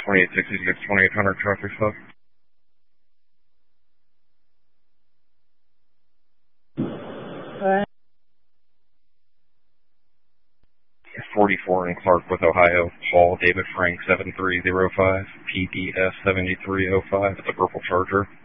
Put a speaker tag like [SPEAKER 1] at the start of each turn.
[SPEAKER 1] 2866, 2800 traffic stop. 44 in Clarkwood, Ohio. Paul David Frank 7305, PDS 7305. It's a purple Charger.